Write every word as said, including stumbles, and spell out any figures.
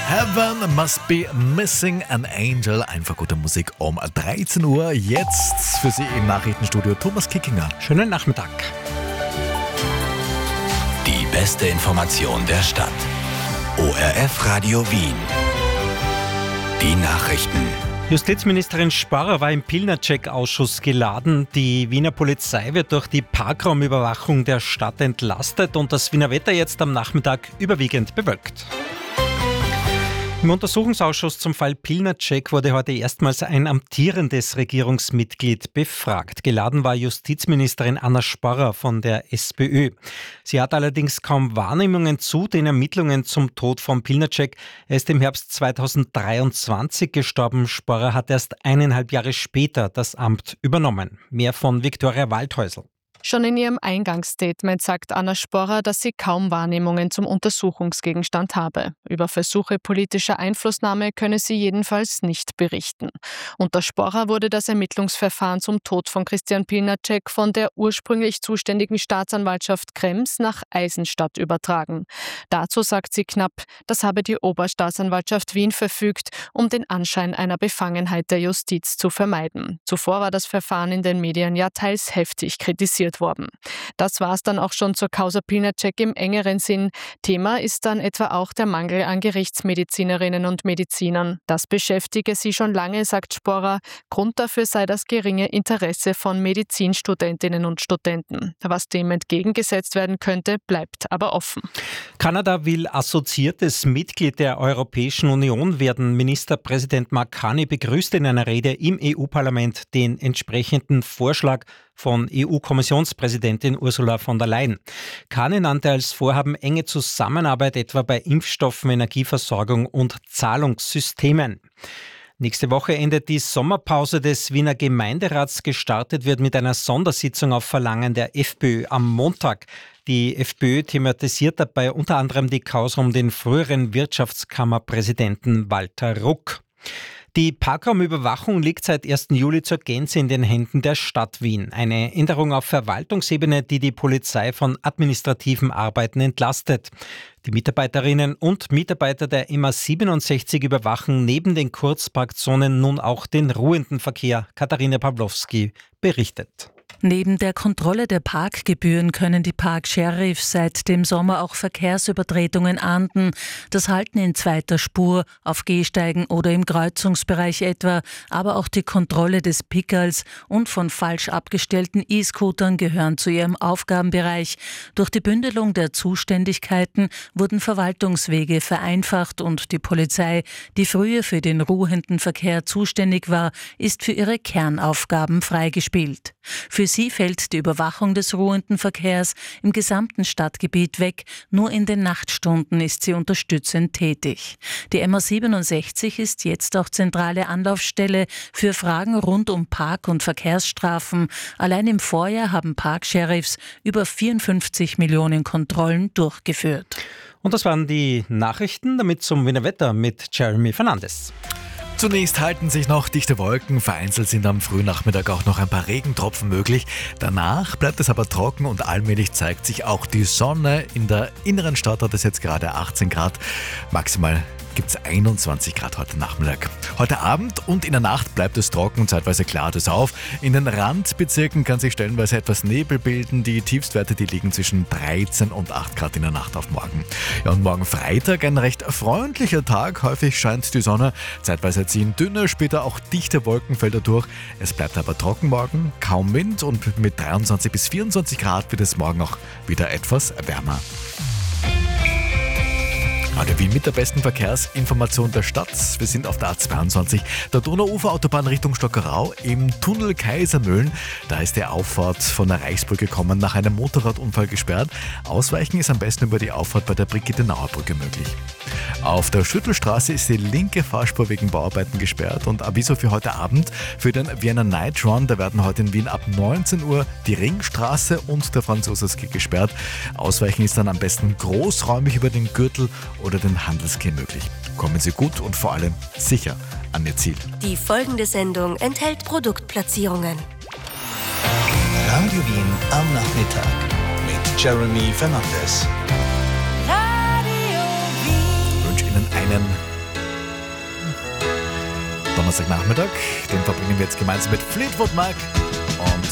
Heaven Must Be Missing an Angel. Einfach gute Musik um dreizehn Uhr. Jetzt für Sie im Nachrichtenstudio Thomas Kickinger. Schönen Nachmittag. Die beste Information der Stadt. O R F Radio Wien. Die Nachrichten. Justizministerin Sporrer war im Pilnacek-Ausschuss geladen. Die Wiener Polizei wird durch die Parkraumüberwachung der Stadt entlastet und das Wiener Wetter jetzt am Nachmittag überwiegend bewölkt. Im Untersuchungsausschuss zum Fall Pilnacek wurde heute erstmals ein amtierendes Regierungsmitglied befragt. Geladen war Justizministerin Anna Sporrer von der SPÖ. Sie hat allerdings kaum Wahrnehmungen zu den Ermittlungen zum Tod von Pilnacek. Er ist im Herbst zweitausenddreiundzwanzig gestorben. Sporrer hat erst eineinhalb Jahre später das Amt übernommen. Mehr von Viktoria Waldhäusl. Schon in ihrem Eingangsstatement sagt Anna Sporrer, dass sie kaum Wahrnehmungen zum Untersuchungsgegenstand habe. Über Versuche politischer Einflussnahme könne sie jedenfalls nicht berichten. Unter Sporrer wurde das Ermittlungsverfahren zum Tod von Christian Pilnacek von der ursprünglich zuständigen Staatsanwaltschaft Krems nach Eisenstadt übertragen. Dazu sagt sie knapp, das habe die Oberstaatsanwaltschaft Wien verfügt, um den Anschein einer Befangenheit der Justiz zu vermeiden. Zuvor war das Verfahren in den Medien ja teils heftig kritisiert worden. Das war es dann auch schon zur Causa Pilnacek im engeren Sinn. Thema ist dann etwa auch der Mangel an Gerichtsmedizinerinnen und Medizinern. Das beschäftige sie schon lange, sagt Sporrer. Grund dafür sei das geringe Interesse von Medizinstudentinnen und Studenten. Was dem entgegengesetzt werden könnte, bleibt aber offen. Kanada will assoziiertes Mitglied der Europäischen Union werden. Ministerpräsident Mark Carney begrüßt in einer Rede im E U-Parlament den entsprechenden Vorschlag von E U-Kommissionspräsidentin Ursula von der Leyen. Carney nannte als Vorhaben enge Zusammenarbeit etwa bei Impfstoffen, Energieversorgung und Zahlungssystemen. Nächste Woche endet die Sommerpause des Wiener Gemeinderats. Gestartet wird mit einer Sondersitzung auf Verlangen der FPÖ am Montag. Die FPÖ thematisiert dabei unter anderem die Causa um den früheren Wirtschaftskammerpräsidenten Walter Ruck. Die Parkraumüberwachung liegt seit ersten Juli zur Gänze in den Händen der Stadt Wien. Eine Änderung auf Verwaltungsebene, die die Polizei von administrativen Arbeiten entlastet. Die Mitarbeiterinnen und Mitarbeiter der M A siebenundsechzig überwachen neben den Kurzparkzonen nun auch den ruhenden Verkehr. Katharina Pawlowski berichtet. Neben der Kontrolle der Parkgebühren können die Park-Sheriffs seit dem Sommer auch Verkehrsübertretungen ahnden. Das Halten in zweiter Spur, auf Gehsteigen oder im Kreuzungsbereich etwa, aber auch die Kontrolle des Pickerls und von falsch abgestellten E-Scootern gehören zu ihrem Aufgabenbereich. Durch die Bündelung der Zuständigkeiten wurden Verwaltungswege vereinfacht und die Polizei, die früher für den ruhenden Verkehr zuständig war, ist für ihre Kernaufgaben freigespielt. Für sie fällt die Überwachung des ruhenden Verkehrs im gesamten Stadtgebiet weg. Nur in den Nachtstunden ist sie unterstützend tätig. Die M A siebenundsechzig ist jetzt auch zentrale Anlaufstelle für Fragen rund um Park- und Verkehrsstrafen. Allein im Vorjahr haben Park-Sheriffs über vierundfünfzig Millionen Kontrollen durchgeführt. Und das waren die Nachrichten, damit zum Wiener Wetter mit Jeremy Fernandes. Zunächst halten sich noch dichte Wolken, vereinzelt sind am frühen Nachmittag auch noch ein paar Regentropfen möglich. Danach bleibt es aber trocken und allmählich zeigt sich auch die Sonne. In der inneren Stadt hat es jetzt gerade achtzehn Grad, maximal gibt es einundzwanzig Grad heute Nachmittag. Heute Abend und in der Nacht bleibt es trocken, zeitweise klart es auf. In den Randbezirken kann sich stellenweise etwas Nebel bilden. Die Tiefstwerte, die liegen zwischen dreizehn und acht Grad in der Nacht auf morgen. Ja, und morgen Freitag ein recht freundlicher Tag. Häufig scheint die Sonne, zeitweise ziehen dünne, später auch dichte Wolkenfelder durch. Es bleibt aber trocken morgen, kaum Wind und mit dreiundzwanzig bis vierundzwanzig Grad wird es morgen auch wieder etwas wärmer. Radio Wien mit der besten Verkehrsinformation der Stadt. Wir sind auf der A zweiundzwanzig, der Donauuferautobahn Richtung Stockerau im Tunnel Kaisermühlen. Da ist die Auffahrt von der Reichsbrücke gekommen, nach einem Motorradunfall gesperrt. Ausweichen ist am besten über die Auffahrt bei der Brigitte-Nauer Brücke möglich. Auf der Schüttelstraße ist die linke Fahrspur wegen Bauarbeiten gesperrt und Aviso für heute Abend für den Vienna Night Run. Da werden heute in Wien ab neunzehn Uhr die Ringstraße und der Franz-Josefs-Weg gesperrt. Ausweichen ist dann am besten großräumig über den Gürtel oder den Handelskeh möglich. Kommen Sie gut und vor allem sicher an Ihr Ziel. Die folgende Sendung enthält Produktplatzierungen. Radio Wien am Nachmittag mit Jeremy Fernandes. Ich wünsche Ihnen einen Donnerstagnachmittag. Den verbringen wir jetzt gemeinsam mit Fleetwood Mac und